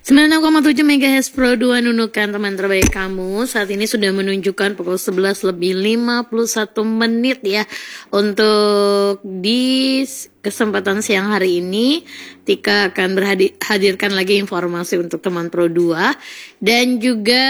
96,7 MHz Pro 2 Nunukan, teman terbaik kamu. Saat ini sudah menunjukkan pukul 11 lebih 51 menit ya. Untuk di kesempatan siang hari ini Tika akan hadirkan lagi informasi untuk teman Pro 2. Dan juga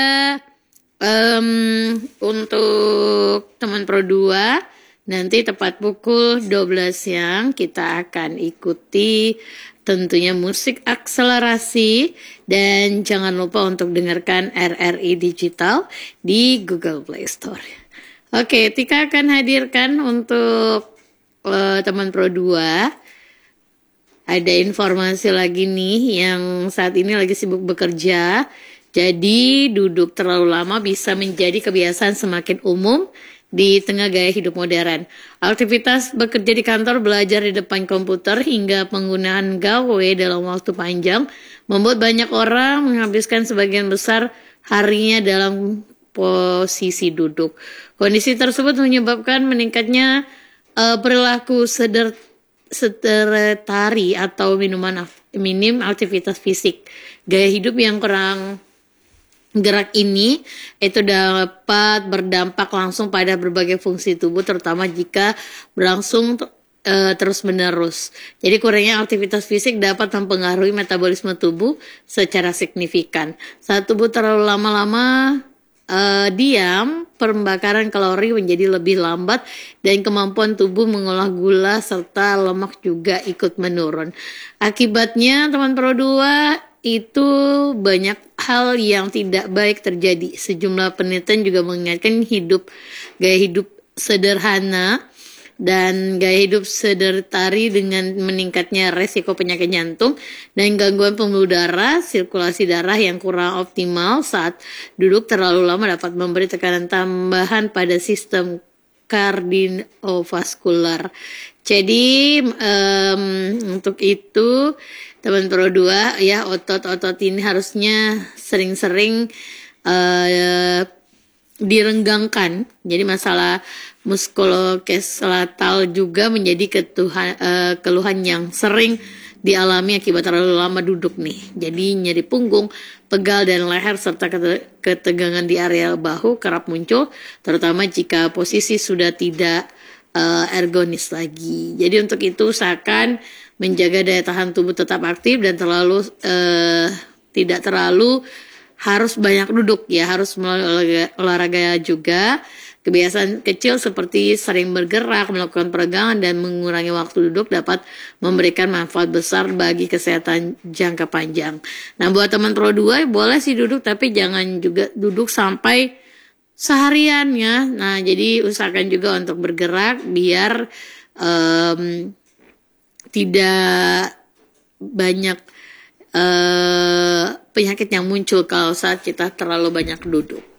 untuk teman Pro 2, nanti tepat pukul 12 siang kita akan ikuti tentunya musik akselerasi, dan jangan lupa untuk dengarkan RRI Digital di Google Play Store. Oke, Tika akan hadirkan untuk teman Pro 2. Ada informasi lagi nih yang saat ini lagi sibuk bekerja. Jadi duduk terlalu lama bisa menjadi kebiasaan semakin umum di tengah gaya hidup modern. Aktivitas bekerja di kantor, belajar di depan komputer, hingga penggunaan gawe dalam waktu panjang membuat banyak orang menghabiskan sebagian besar harinya dalam posisi duduk. Kondisi tersebut menyebabkan meningkatnya perilaku sedentari atau minim aktivitas fisik. Gaya hidup yang kurang gerak ini itu dapat berdampak langsung pada berbagai fungsi tubuh, terutama jika berlangsung terus-menerus. Jadi kurangnya aktivitas fisik dapat mempengaruhi metabolisme tubuh secara signifikan. Saat tubuh terlalu lama-lama diam, pembakaran kalori menjadi lebih lambat dan kemampuan tubuh mengolah gula serta lemak juga ikut menurun. Akibatnya teman Pro 2 itu banyak hal yang tidak baik terjadi. Sejumlah penelitian juga mengingatkan gaya hidup sederhana dan gaya hidup sedentari dengan meningkatnya resiko penyakit jantung dan gangguan pembuluh darah, sirkulasi darah yang kurang optimal saat duduk terlalu lama dapat memberi tekanan tambahan pada sistem kardiovaskular. Jadi untuk itu teman Pro 2 ya, otot-otot ini harusnya sering-sering direnggangkan. Jadi masalah muskuloskeletal juga menjadi keluhan yang sering dialami akibat terlalu lama duduk nih. Jadi nyeri punggung, pegal dan leher serta ketegangan di area bahu kerap muncul, terutama jika posisi sudah tidak ergonis lagi. Jadi untuk itu usahakan menjaga daya tahan tubuh tetap aktif dan tidak terlalu harus banyak duduk ya, harus melalui olahraga juga. Kebiasaan kecil seperti sering bergerak, melakukan peregangan dan mengurangi waktu duduk dapat memberikan manfaat besar bagi kesehatan jangka panjang. Nah, buat teman Pro 2 boleh sih duduk, tapi jangan juga duduk sampai seharian ya. Nah, jadi usahakan juga untuk bergerak biar tidak banyak penyakit yang muncul kalau saat kita terlalu banyak duduk.